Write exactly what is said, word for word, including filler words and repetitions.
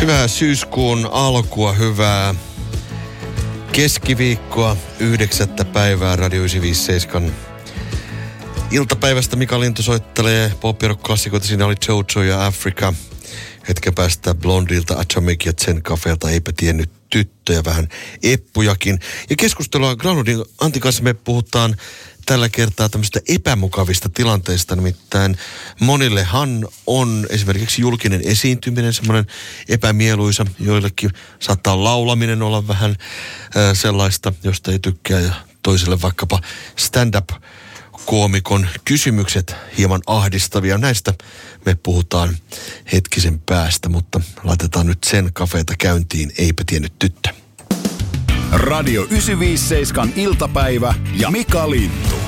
Hyvää syyskuun alkua, hyvää keskiviikkoa, yhdeksättä päivää Radio yhdeksänsataaviisikymmentäseitsemän. Iltapäivästä Mika Lintu soittelee pop-rock-klassikoita. Siinä oli Jojo ja Africa. Hetken päästä Blondilta, Atomic ja Zen Cafelta Eipä tiennyt tyttöjä, vähän eppujakin. Ja keskustelua Granudin Antin kanssa me puhutaan tällä kertaa tämmöistä epämukavista tilanteista. Nimittäin monillehan on esimerkiksi julkinen esiintyminen semmoinen epämieluisa. Joillekin saattaa laulaminen olla vähän äh, sellaista, josta ei tykkää, ja toiselle vaikkapa stand-up koomikon kysymykset hieman ahdistavia. Näistä me puhutaan hetkisen päästä, mutta laitetaan nyt Zen Cafeeta käyntiin. Eipä tiennyt tyttö. Radio yhdeksänsataaviisikymmentäseitsemän iltapäivä ja Mika Lintu.